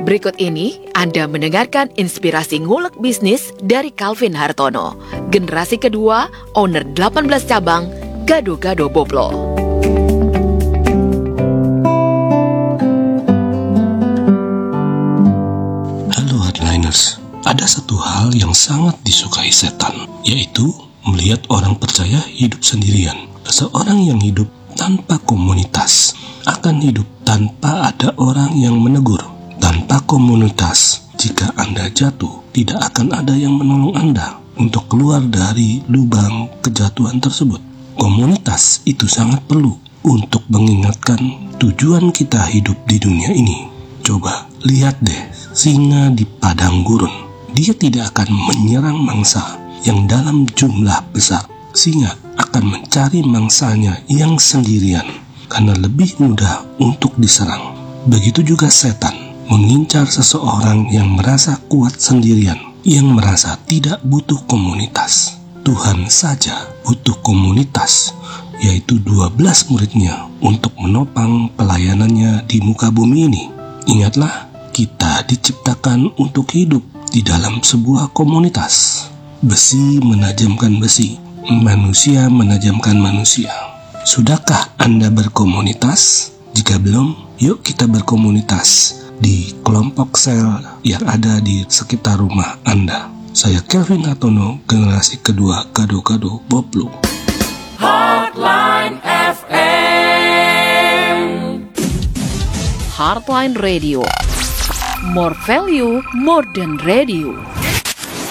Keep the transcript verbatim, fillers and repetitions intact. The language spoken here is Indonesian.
Berikut ini Anda mendengarkan inspirasi ngulek bisnis dari Calvin Hartono, generasi kedua, owner delapan belas cabang, Gado-Gado Boplo. Halo Hardliners, ada satu hal yang sangat disukai setan, yaitu melihat orang percaya hidup sendirian. Seseorang yang hidup tanpa komunitas akan hidup tanpa ada orang yang menegur. Tanpa komunitas, jika Anda jatuh, tidak akan ada yang menolong Anda untuk keluar dari lubang kejatuhan tersebut. Komunitas itu sangat perlu untuk mengingatkan tujuan kita hidup di dunia ini. Coba lihat deh, singa di padang gurun. Dia tidak akan menyerang mangsa yang dalam jumlah besar. Singa akan mencari mangsanya yang sendirian karena lebih mudah untuk diserang. Begitu juga setan mengincar seseorang yang merasa kuat sendirian, yang merasa tidak butuh komunitas. Tuhan saja butuh komunitas, yaitu dua belas muridnya untuk menopang pelayanannya di muka bumi ini. Ingatlah, kita diciptakan untuk hidup di dalam sebuah komunitas. Besi menajamkan besi, manusia menajamkan manusia. Sudahkah Anda berkomunitas? Jika belum, yuk kita berkomunitas di kelompok sel yang ada di sekitar rumah Anda. Saya Calvin Hartono, generasi kedua Gado-Gado Boplo. Heartline F M, Heartline Radio, more value, more than radio.